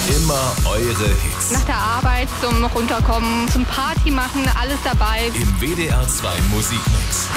Immer eure Hits. Nach der Arbeit zum Runterkommen, zum Party machen, alles dabei. Im WDR 2 Musikmix.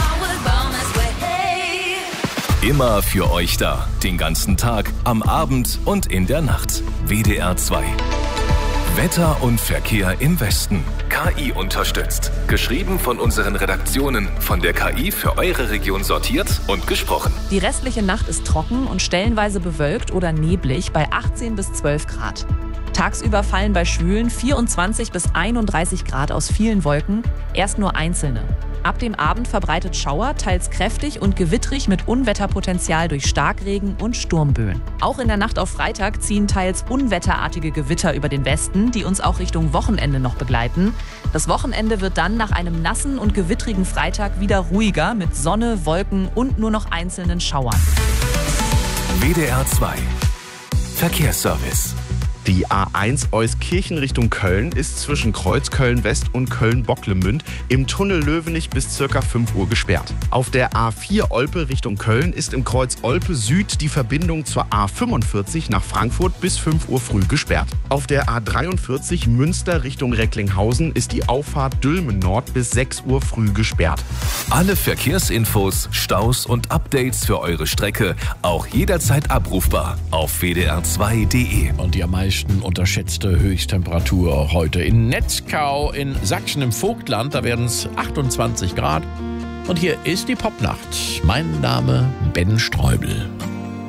Immer für euch da. Den ganzen Tag, am Abend und in der Nacht. WDR 2. Wetter und Verkehr im Westen. KI unterstützt. Geschrieben von unseren Redaktionen. Von der KI für eure Region sortiert und gesprochen. Die restliche Nacht ist trocken und stellenweise bewölkt oder neblig bei 18 bis 12 Grad. Tagsüber fallen bei Schwülen 24 bis 31 Grad aus vielen Wolken, erst nur einzelne. Ab dem Abend verbreitet Schauer, teils kräftig und gewittrig mit Unwetterpotenzial durch Starkregen und Sturmböen. Auch in der Nacht auf Freitag ziehen teils unwetterartige Gewitter über den Westen, die uns auch Richtung Wochenende noch begleiten. Das Wochenende wird dann nach einem nassen und gewittrigen Freitag wieder ruhiger mit Sonne, Wolken und nur noch einzelnen Schauern. WDR 2 Verkehrsservice. Die A1 Euskirchen Richtung Köln ist zwischen Kreuzköln West und Köln-Bocklemünd im Tunnel Löwenich bis ca. 5 Uhr gesperrt. Auf der A4 Olpe Richtung Köln ist im Kreuz Olpe Süd die Verbindung zur A45 nach Frankfurt bis 5 Uhr früh gesperrt. Auf der A43 Münster Richtung Recklinghausen ist die Auffahrt Dülmen Nord bis 6 Uhr früh gesperrt. Alle Verkehrsinfos, Staus und Updates für eure Strecke auch jederzeit abrufbar auf wdr2.de. Und die am meisten unterschätzte Höchsttemperatur heute in Netzkau in Sachsen im Vogtland. Da werden es 28 Grad. Und hier ist die Popnacht. Mein Name Ben Streubel.